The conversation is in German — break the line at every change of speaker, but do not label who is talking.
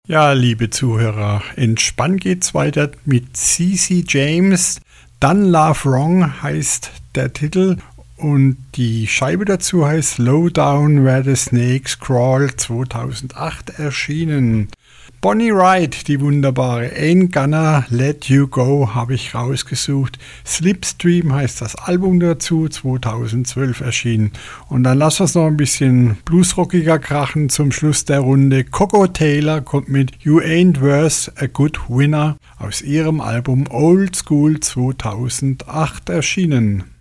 Ja, liebe Zuhörer, entspannt geht's weiter mit CeCe James. Done Love Wrong heißt der Titel und die Scheibe dazu heißt Low Down Where the Snakes Crawl, 2008 erschienen. Bonnie Wright, die wunderbare Ain't Gonna Let You Go, habe ich rausgesucht. Slipstream heißt das Album dazu, 2012 erschienen. Und dann lassen wir es noch ein bisschen bluesrockiger krachen zum Schluss der Runde. Coco Taylor kommt mit You Ain't Worth a Good Winner aus ihrem Album Old School 2008 erschienen.